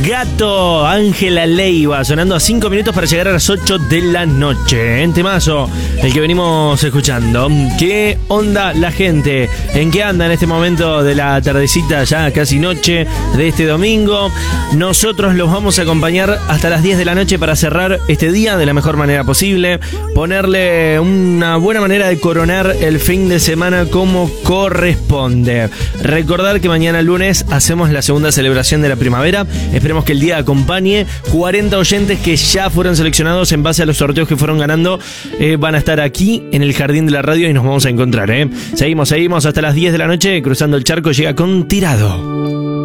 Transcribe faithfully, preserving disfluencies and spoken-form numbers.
Gato, Ángela Leiva, sonando a cinco minutos para llegar a las ocho de la noche. En temazo, el que venimos escuchando. ¿Qué onda la gente? ¿En qué anda en este momento de la tardecita, ya casi noche de este domingo? Nosotros los vamos a acompañar hasta las diez de la noche para cerrar este día de la mejor manera posible. Ponerle una buena manera de coronar el fin de semana como corresponde. Recordar que mañana lunes hacemos la segunda celebración de la primavera. Esperemos que el día acompañe. cuarenta oyentes que ya fueron seleccionados en base a los sorteos que fueron ganando eh, van a estar aquí en el jardín de la radio y nos vamos a encontrar. ¿eh? Seguimos, seguimos hasta las diez de la noche. Cruzando el charco llega con Tirado.